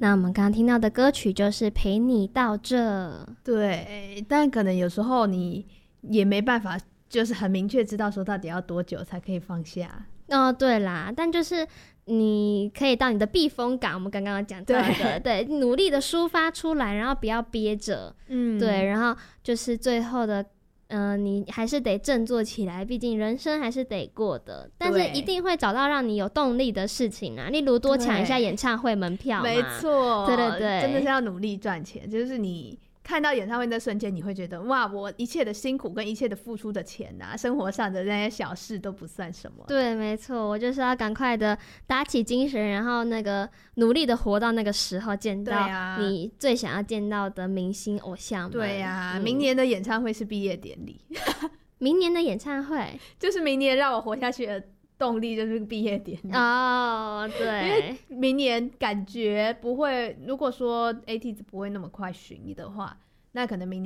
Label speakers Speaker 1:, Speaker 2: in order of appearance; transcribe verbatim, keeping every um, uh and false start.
Speaker 1: 那我们刚刚听到的歌曲就是陪你到这。
Speaker 2: 对，但可能有时候你也没办法就是很明确知道说到底要多久才可以放下。
Speaker 1: 哦，对啦，但就是你可以到你的避风港，我们刚刚讲到的，对，对，努力的抒发出来，然后不要憋着，嗯，对，然后就是最后的，嗯、呃，你还是得振作起来，毕竟人生还是得过的，但是一定会找到让你有动力的事情啊，例如多抢一下演唱会门票嘛，
Speaker 2: 没错，
Speaker 1: 对对对，
Speaker 2: 真的是要努力赚钱，就是你看到演唱会那瞬间，你会觉得哇，我一切的辛苦跟一切的付出的钱啊，生活上的那些小事都不算什么。
Speaker 1: 对，没错，我就是要赶快的打起精神，然后那个努力的活到那个时候，见到你最想要见到的明星偶像们。
Speaker 2: 对呀、啊嗯，明年的演唱会是毕业典礼。
Speaker 1: 明年的演唱会
Speaker 2: 就是明年让我活下去的动力，就是毕业典礼
Speaker 1: 哦，对，
Speaker 2: 因为明年感觉不会，如果说 A T 不会那么快巡你的话，那可能明年